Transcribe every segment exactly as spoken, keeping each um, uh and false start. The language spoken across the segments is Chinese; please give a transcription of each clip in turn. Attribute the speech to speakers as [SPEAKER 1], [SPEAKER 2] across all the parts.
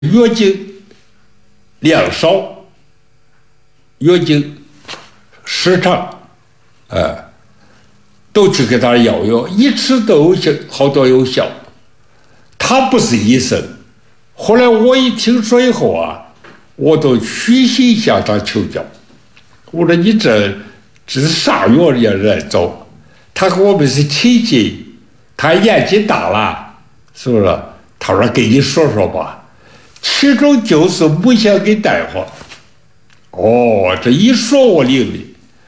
[SPEAKER 1] 月经量少，月经时长，呃，都去给他药药，一吃都有效，好多有效。他不是医生，后来我一听说以后啊，我都虚心向他求教。我说你这这是啥药也来找？他和我们是亲戚，他年纪大了，是不是？他说给你说说吧。其中就是木香跟蛋黄。哦，这一说我领了。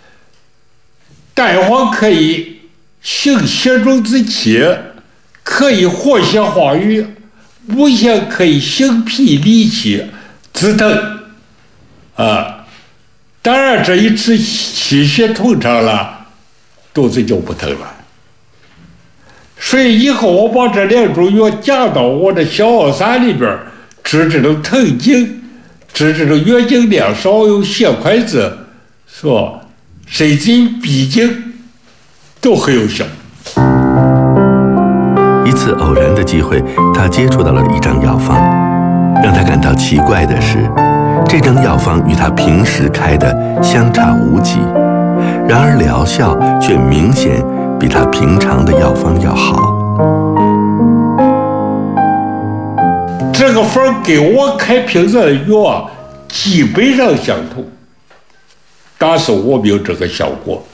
[SPEAKER 1] 蛋黄可以行血中之气，可以活血化瘀；木香可以行脾理气、止疼。啊，当然这一吃气血通畅了，肚子就不疼了。所以以后我把这两种药加到我的小奥散里边，治这种疼经，治这种月经量少有血块子，是吧？甚至于闭经都很有效。
[SPEAKER 2] 一次偶然的机会，他接触到了一张药方，让他感到奇怪的是，这张药方与他平时开的相差无几，然而疗效却明显比他平常的药方要好。
[SPEAKER 1] 这个方跟我开平常的药啊基本上相同，但是我没有这个效果。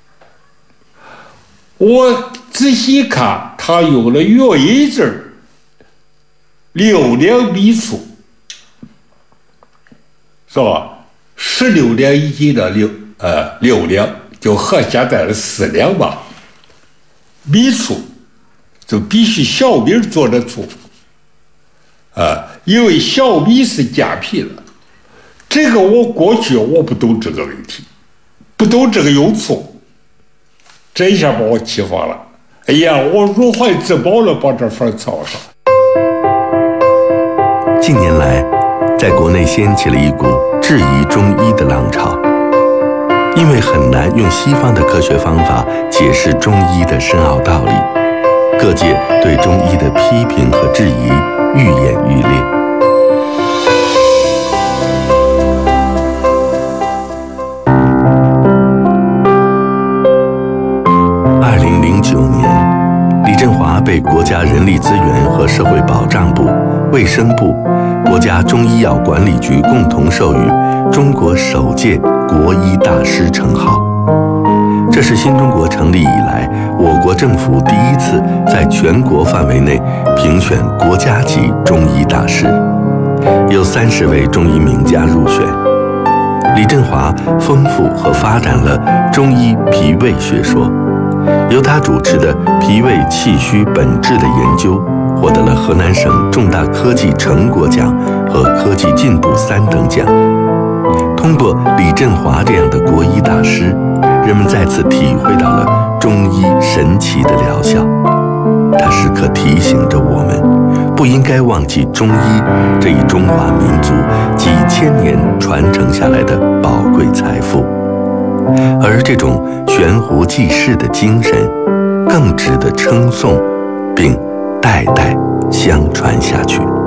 [SPEAKER 1] 我仔细看，他用了药引子六两米醋，是吧？十六两一斤的六呃六两，就和现在的四两吧。米醋就必须小米做的醋，啊，因为小米是健脾的。这个我过去我不懂这个问题，不懂这个用醋，这一下把我气发了。哎呀，我如怀自保了，把这方操上。
[SPEAKER 2] 近年来，在国内掀起了一股质疑中医的浪潮，因为很难用西方的科学方法解释中医的深奥道理，各界对中医的批评和质疑愈演愈烈。二零零九年，李振华被国家人力资源和社会保障部、卫生部、国家中医药管理局共同授予中国首届国医大师称号。这是新中国成立以来，我国政府第一次在全国范围内评选国家级中医大师，有三十位中医名家入选。李振华丰富和发展了中医脾胃学说，由他主持的脾胃气虚本质的研究获得了河南省重大科技成果奖和科技进步三等奖。通过李振华这样的国医大师，人们再次体会到了中医神奇的疗效。他时刻提醒着我们，不应该忘记中医这一中华民族几千年传承下来的宝贵财富。而这种悬壶济世的精神，更值得称颂，并代代相传下去。